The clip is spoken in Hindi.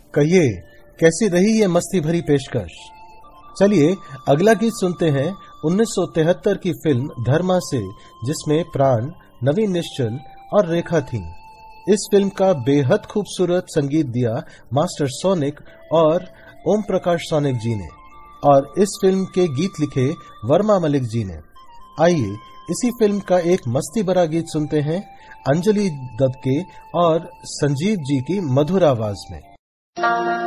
कहिए कैसी रही ये मस्ती भरी पेशकश। चलिए अगला गीत सुनते हैं 1973 की फिल्म धर्मा से, जिसमें प्राण, नवीन निश्चल और रेखा थी। इस फिल्म का बेहद खूबसूरत संगीत दिया मास्टर सोनिक और ओम प्रकाश सोनिक जी ने, और इस फिल्म के गीत लिखे वर्मा मलिक जी ने। आइए इसी फिल्म का एक मस्ती भरा गीत सुनते हैं अंजलि दत्त के और संजीव जी की मधुर आवाज में।